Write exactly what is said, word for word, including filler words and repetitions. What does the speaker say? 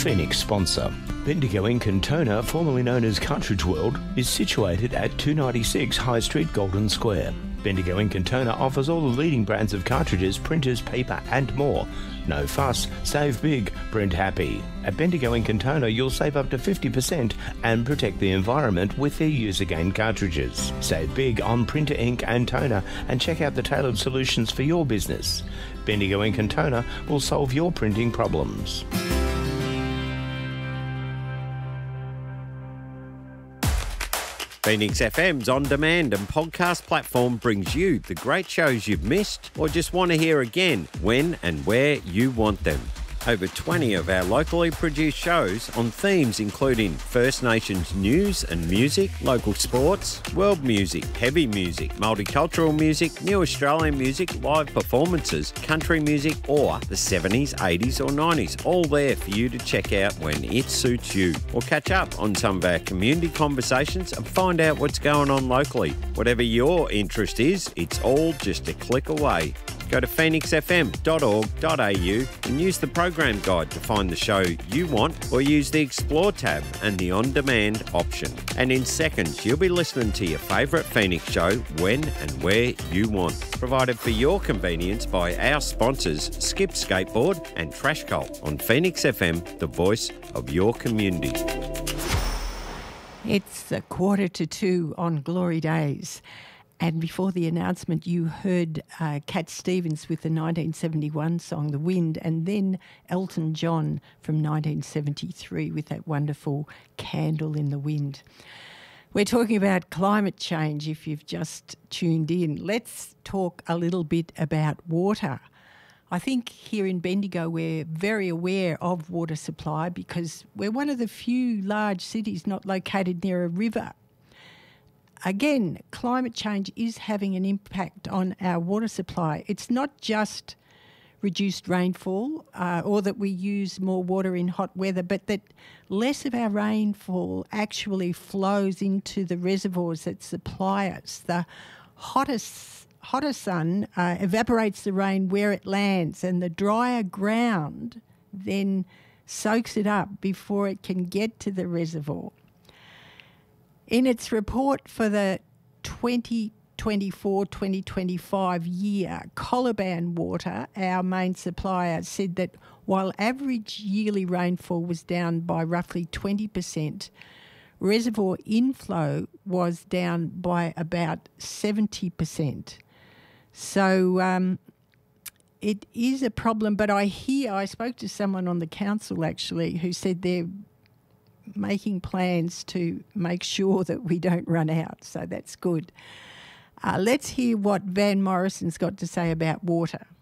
Phoenix sponsor. Bendigo Ink and Toner, formerly known as Cartridge World, is situated at two ninety-six High Street, Golden Square. Bendigo Ink and Toner offers all the leading brands of cartridges, printers, paper and more. No fuss, save big, print happy. At Bendigo Ink and Toner, you'll save up to fifty percent and protect the environment with their use-again cartridges. Save big on printer ink and toner and check out the tailored solutions for your business. Bendigo Ink and Toner will solve your printing problems. Phoenix F M's on-demand and podcast platform brings you the great shows you've missed or just want to hear again when and where you want them. Over twenty of our locally produced shows on themes including First Nations news and music, local sports, world music, heavy music, multicultural music, new Australian music, live performances, country music or the seventies, eighties or nineties, all there for you to check out when it suits you. Or catch up on some of our community conversations and find out what's going on locally. Whatever your interest is, it's all just a click away. Go to phoenix f m dot org dot a u and use the program guide to find the show you want, or use the Explore tab and the On-Demand option. And in seconds, you'll be listening to your favourite Phoenix show when and where you want. Provided for your convenience by our sponsors, Skip Skateboard and Trash Cult on Phoenix F M, the voice of your community. It's a quarter to two on Glory Days. And before the announcement, you heard uh, Cat Stevens with the nineteen seventy-one song, The Wind, and then Elton John from nineteen seventy-three with that wonderful Candle in the Wind. We're talking about climate change if you've just tuned in. Let's talk a little bit about water. I think here in Bendigo we're very aware of water supply because we're one of the few large cities not located near a river. Again, climate change is having an impact on our water supply. It's not just reduced rainfall uh, or that we use more water in hot weather, but that less of our rainfall actually flows into the reservoirs that supply us. The hottest, hotter sun uh, evaporates the rain where it lands, and the drier ground then soaks it up before it can get to the reservoir. In its report for the twenty twenty-four twenty twenty-five year, Colaban Water, our main supplier, said that while average yearly rainfall was down by roughly twenty percent, reservoir inflow was down by about seventy percent. So um, it is a problem, but I hear, I spoke to someone on the council actually who said they're making plans to make sure that we don't run out. So that's good. Uh, let's hear what Van Morrison's got to say about water.